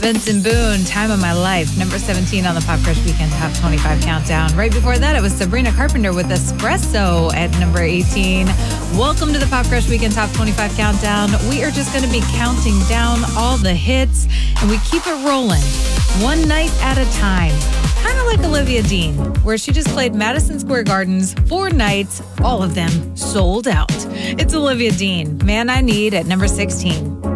Benson Boone, Time of My Life, number 17 on the Pop Crush Weekend Top 25 Countdown. Right before that, it was Sabrina Carpenter with Espresso at number 18. Welcome to the Pop Crush Weekend Top 25 Countdown. We are just going to be counting down all the hits, and we keep it rolling one night at a time. Kind of like Olivia Dean, where she just played Madison Square Gardens 4 nights, all of them sold out. It's Olivia Dean, Man I Need at number 16.